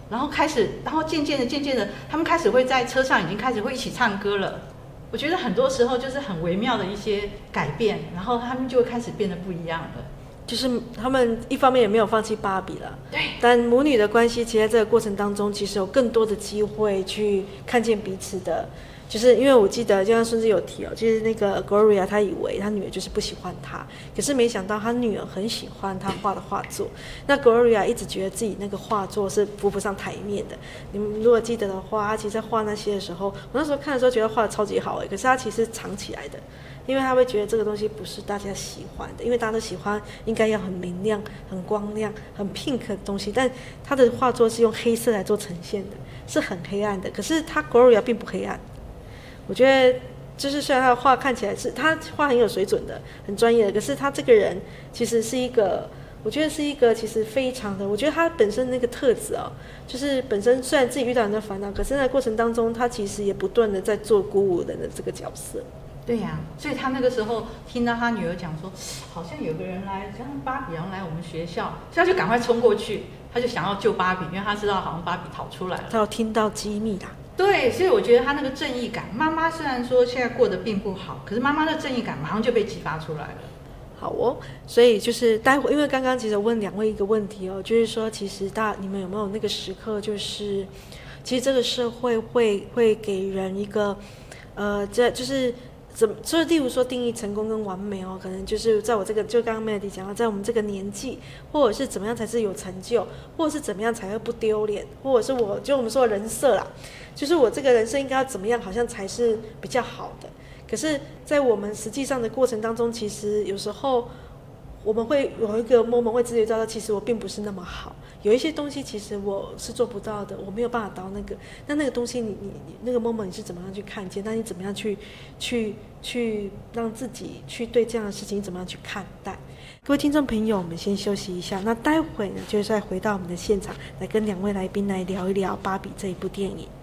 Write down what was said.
然后渐渐的，他们开始会在车上已经开始会一起唱歌了。我觉得很多时候就是很微妙的一些改变，然后他们就会开始变得不一样了。 就是他们一方面也没有放弃芭比了， 对， 但母女的关系其实在这个过程当中，其实有更多的机会去看见彼此的。就是因为我记得，就像孙子有提哦，就是那个 Gloria 她以为她女儿就是不喜欢她，可是没想到她女儿很喜欢她画的画作。那 Gloria 一直觉得自己那个画作是浮不上台面的。你们如果记得的话，她其实在画那些的时候，我那时候看的时候觉得画的超级好可是她其实藏起来的。因为他会觉得这个东西不是大家喜欢的，因为大家都喜欢应该要很明亮、很光亮、很 pink 的东西，但他的画作是用黑色来做呈现的，是很黑暗的。可是他 Gloria 并不黑暗，我觉得就是虽然他的画看起来是他画很有水准的、很专业的，可是他这个人其实是一个，我觉得是一个其实非常的，我觉得他本身那个特质就是本身虽然自己遇到很多烦恼，可是在过程当中他其实也不断的在做鼓舞人的这个角色。 对呀，所以他那个时候听到他女儿讲说，好像有个人来，像芭比，然后来我们学校，所以他就赶快冲过去，他就想要救芭比，因为他知道好像芭比逃出来了。 他有听到机密啦。 对，所以我觉得他那个正义感，妈妈虽然说现在过得并不好，可是妈妈的正义感马上就被激发出来了。 好所以就是待会，因为刚刚其实问两位一个问题就是说，其实你们有没有那个时刻，就是其实这个社会会给人一个这就是。所以例如说定义成功跟完美可能就是在我这个就刚刚 Melody 讲到，在我们这个年纪，或者是怎么样才是有成就，或者是怎么样才会不丢脸，或者是我们说的人设啦，就是我这个人生应该要怎么样，好像才是比较好的。可是在我们实际上的过程当中，其实有时候我们会有一个 moment 会直觉到，其实我并不是那么好，有一些东西其实我是做不到的，我没有办法到那个东西你那个 moment 你是怎么样去看见？那你怎么样去让自己去对这样的事情怎么样去看待？各位听众朋友，我们先休息一下，那待会呢就再回到我们的现场，来跟两位来宾来聊一聊《芭比》这一部电影。